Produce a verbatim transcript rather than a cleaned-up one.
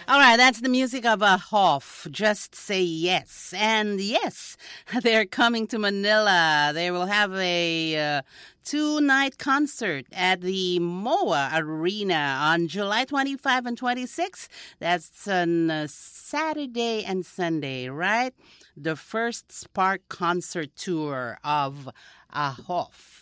All right, that's the music of a Hoff. Just say yes. And yes, they're coming to Manila. They will have a uh, two-night concert at the M O A Arena on July twenty-fifth and twenty-sixth. That's on uh, Saturday and Sunday, right? The first Spark concert tour of a Hoff.